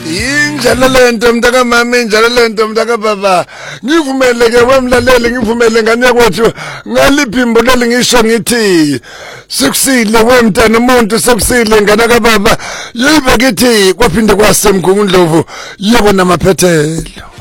Injalo lento mntaka mama injalo lento mntaka baba ngivumele ke wemlaleli ngivumele ngane yakwethu ngaliphimbo leli ngisho ngithi sikusile wemntana umuntu sikusile ngane ka baba yibe kithi kwaphinde kwasemgungundlovu yebo namaphethelo